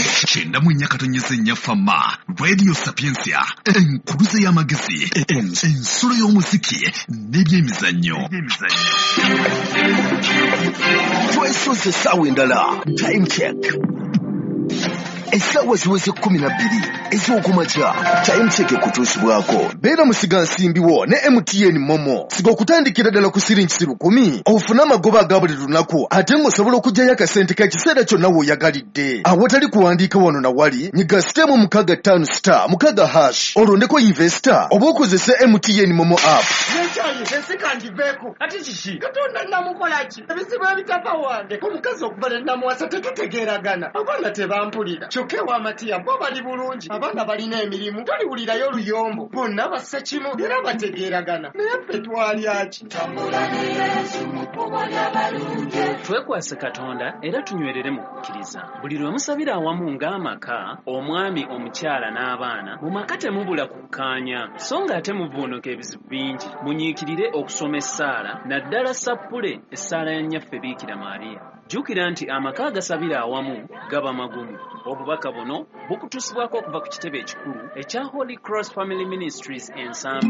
Chenda munyakatonyeze nyafama Radio Sapiensia enkuluze y'amagezi ensolo y'omuziki n'ebyemizannyo. Twesoze sawa endala. Time check. Esawa ziweze 12 ez'okumakya. Time check kutuusibwako. Beera musiga nsimbiwo ne MTN Momo. Siga okutandikira ddala ku siringi 10 ofuna amagoba aga buli lunaku ate ng'osobola okugyayo akasente k'ekiseera kyonna w'oyagalidde. Awatali kuwandiika wano na wali nyiga sitemu 65 mukaga hash olondeko investor oba okozese MTN Momo app. Nsekandiveeko ati kiki katonda namukolaki ebizibu ebitava wange omukazi okubala namuwasa tetutegeeragana abaana tebampulira kyokka ew'amatiya bo bali bulungi abaana balina emirimu toliwulirayo oluyombo bonna bassa kimu era bategeeragana naye ffe twalyaki twekwase Katonda era tunywerere mu kukkiriza buli lwe musabira awamu ng'amaka omwami omukyala n'abaana mu maka temubula kukkaanya so nga ate muvvuunuka ebizibu bingi munyiikirire okusoma essaala naddala sappule essaala ya nnyaffe Biikira Maariya. Jjukira nti amaka agasabira awamu gaba magumu. Obubaka buno bukutusibwako okuva ku kitebe ekikulu ekya Holy Cross Family Ministries ensambi.